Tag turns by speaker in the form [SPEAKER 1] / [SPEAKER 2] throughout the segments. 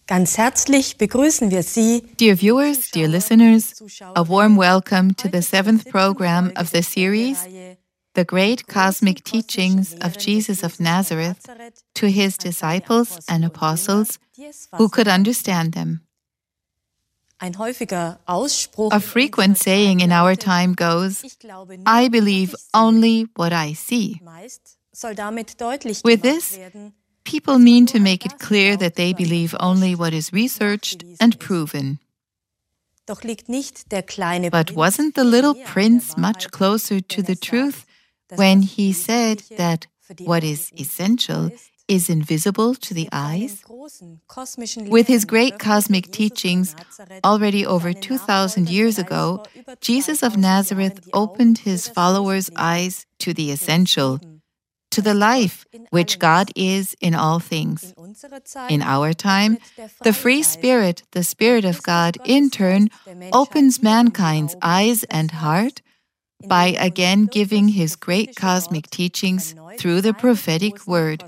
[SPEAKER 1] Ganz herzlich begrüßen wir Sie.
[SPEAKER 2] Dear viewers, dear listeners, a warm welcome to the seventh program of the series, The Great Cosmic Teachings of Jesus of Nazareth to His Disciples and Apostles who could understand them. A frequent saying in our time goes, I believe only what I see. With this, people mean to make it clear that they believe only what is researched and proven. But wasn't the little prince much closer to the truth when he said that what is essential is invisible to the eyes? With his great cosmic teachings, already over 2,000 years ago, Jesus of Nazareth opened his followers' eyes to the essential, to the life which God is in all things. In our time, the free Spirit, the Spirit of God, in turn, opens mankind's eyes and heart by again giving his great cosmic teachings through the prophetic word.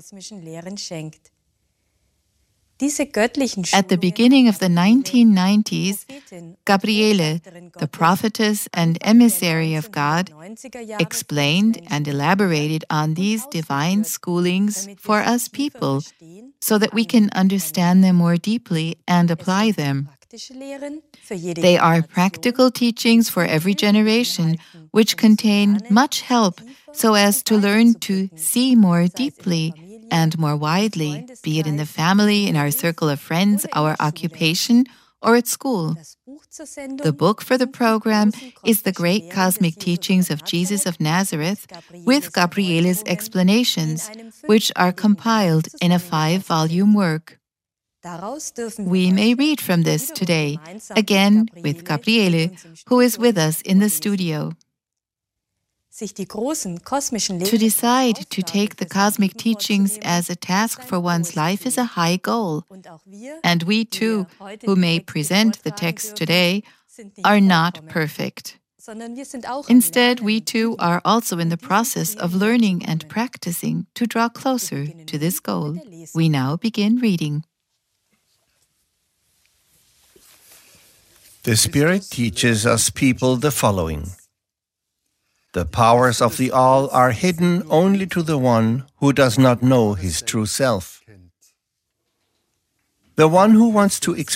[SPEAKER 2] At the beginning of the 1990s, Gabriele, the prophetess and emissary of God, explained and elaborated on these divine schoolings for us people so that we can understand them more deeply and apply them. They are practical teachings for every generation, which contain much help so as to learn to see more deeply and more widely, be it in the family, in our circle of friends, our occupation, or at school. The book for the program is The Great Cosmic Teachings of Jesus of Nazareth with Gabriele's explanations, which are compiled in a 5-volume work. We may read from this today, again with Gabriele, who is with us in the studio. To decide to take the cosmic teachings as a task for one's life is a high goal. And we too, who may present the text today, are not perfect. Instead, we too are also in the process of learning and practicing to draw closer to this goal. We now begin reading.
[SPEAKER 3] The Spirit teaches us people the following. The powers of the all are hidden only to the one who does not know his true self. The one who wants to